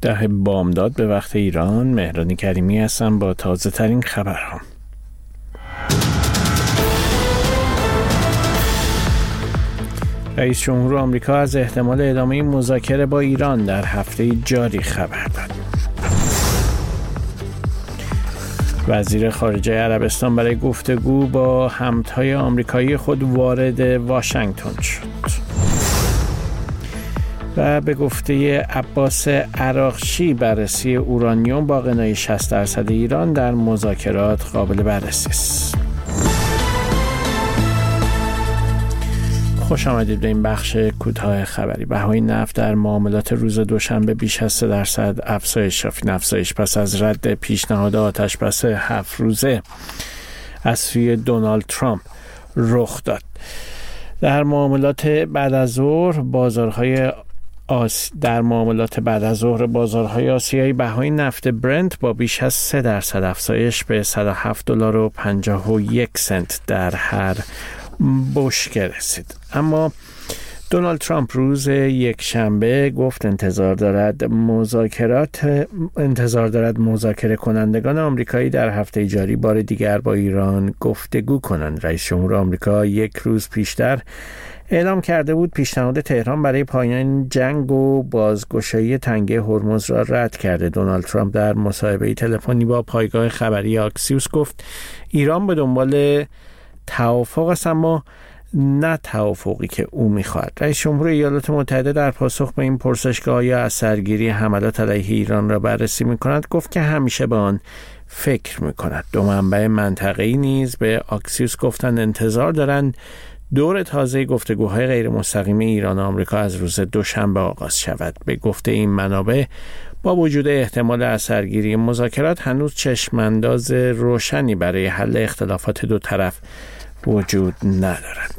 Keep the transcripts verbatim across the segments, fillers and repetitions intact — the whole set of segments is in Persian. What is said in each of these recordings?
ده بامداد به وقت ایران. مهران کریمی هستم با تازه ترین خبرها. رئیس جمهور آمریکا از احتمال ادامه مذاکره با ایران در هفته جاری خبر داد. وزیر خارجه عربستان برای گفتگو با همتای آمریکایی خود وارد واشنگتن شد. و به گفته عباس عراقچی بررسی اورانیوم با غنای شصت درصد ایران در مذاکرات قابل بررسی است. خوش آمدید به این بخش کوتاه خبری. بهای نفت در معاملات روز دوشنبه بیش از سه درصد افزایش یافت. افزایش پس از رد پیشنهاد آتشبس هفت روزه از سوی دونالد ترامپ رخ داد. در معاملات بعد از ظهر بازارهای آس... در معاملات بعد از ظهر بازارهای آسیایی بهای نفت برنت با بیش از سه درصد افزایش به صد و هفت دلار و پنجاه و یک سنت در هر بشکه رسید. اما دونالد ترامپ روز یک شنبه گفت انتظار دارد مذاکرات انتظار دارد مذاکره کنندگان آمریکایی در هفته جاری بار دیگر با ایران گفتگو کنند. رئیس جمهور آمریکا یک روز پیشتر اعلام کرده بود پیشنهاد تهران برای پایان جنگ و بازگشایی تنگه هرمز را رد کرده. دونالد ترامپ در مصاحبه تلفنی با پایگاه خبری آکسیوس گفت ایران به دنبال توافق است، اما نه توافقی که او می‌خواهد. رئیس جمهور ایالات متحده در پاسخ به این پرسش که آیا از سرگیری حملات علیه ایران را بررسی می‌کند گفت که همیشه به آن فکر می‌کند. دو منبع منطقه‌ای نیز به آکسیوس گفتند انتظار دارند دور تازه گفتگوهای غیر مستقیم ایران و آمریکا از روز دوشنبه آغاز شود. به گفته این منابع با وجود احتمال اثرگیری مذاکرات هنوز چشمانداز روشنی برای حل اختلافات دو طرف وجود ندارد.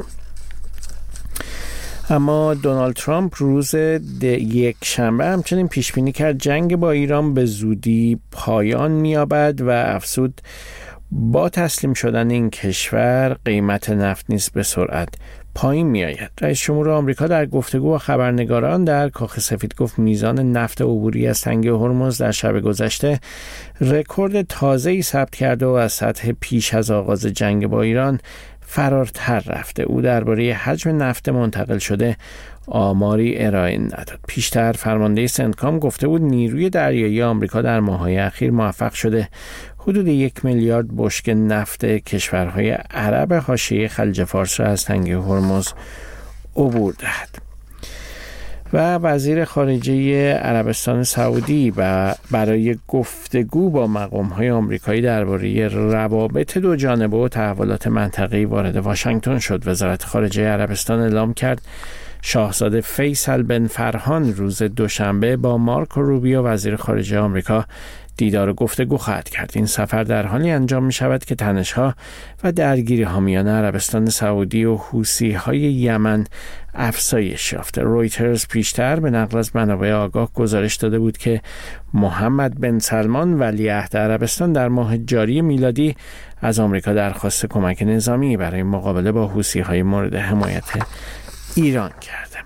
اما دونالد ترامپ روز یک شنبه همچنین پیش بینی کرد جنگ با ایران به زودی پایان می‌یابد و افزود با تسلیم شدن این کشور قیمت نفت نیز به سرعت پایین می آید. رئیس جمهور آمریکا در گفتگو با خبرنگاران در کاخ سفید گفت میزان نفت عبوری از تنگه هرمز در شب گذشته رکورد تازه‌ای ثبت کرده و از سطح پیش از آغاز جنگ با ایران فراتر رفته. او درباره حجم نفت منتقل شده آماری ارائه نداد. پیشتر فرمانده سنتکام گفته بود نیروی دریایی آمریکا در ماه‌های اخیر موفق شده حدود یک میلیارد بشکه نفت کشورهای عرب حاشیه خلیج فارس را از تنگه هرمز عبور دهد. و وزیر خارجه عربستان سعودی و برای گفتگو با مقام‌های آمریکایی درباره روابط دو جانبه و تحولات منطقه‌ای وارد واشنگتن شد. وزارت خارجه عربستان اعلام کرد شاهزاده فیصل بن فرهان روز دوشنبه با مارکو روبیو وزیر خارجه آمریکا دیدار و گفتگو خواهد کرد. این سفر در حالی انجام می شود که تنش‌ها و درگیری‌ها میان عربستان سعودی و حوثی‌های یمن افزایش یافته. رویترز پیشتر به نقل از منابع آگاه گزارش داده بود که محمد بن سلمان ولیعهد عربستان در ماه جاری میلادی از آمریکا درخواست کمک نظامی برای مقابله با حوثی‌های مورد حمایت ایران کرده.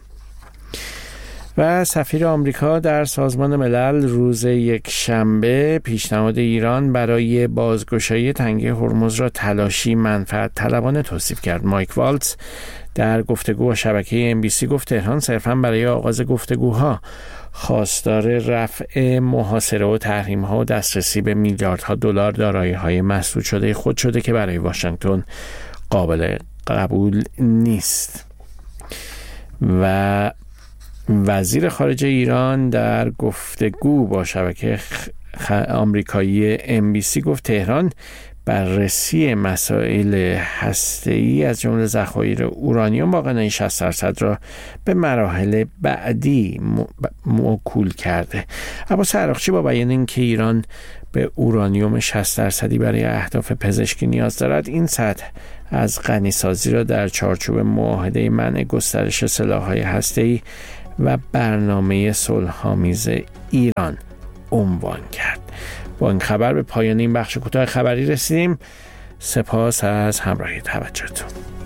و سفیر آمریکا در سازمان ملل روز یک شنبه پیشنهاد ایران برای بازگشایی تنگه هرمز را تلاشی منفعت طلبانه توصیف کرد. مایک والتز در گفتگو با شبکه ام بی سی گفت تهران صرفاً برای آغاز گفتگوها خواستار رفع محاصره و تحریم‌ها و دسترسی به میلیاردها دلار دارایی‌های مسدود شده خود شده که برای واشنگتن قابل قبول نیست. و وزیر خارجه ایران در گفتگو با شبکه آمریکایی ام بی سی گفت تهران بررسی مسائل هسته‌ای از جمله ذخایر اورانیوم با غنای شصت درصد را به مراحل بعدی موکول کرده. عباس عراقچی با بیان اینکه ایران به اورانیوم شصت درصدی برای اهداف پزشکی نیاز دارد این سطح از غنیسازی را در چارچوب معاهده منع گسترش سلاح‌های هسته‌ای و برنامه صلح‌آمیز ایران عنوان کرد. با این خبر به پایان این بخش کوتاه خبری رسیدیم. سپاس از همراهی توجهتون.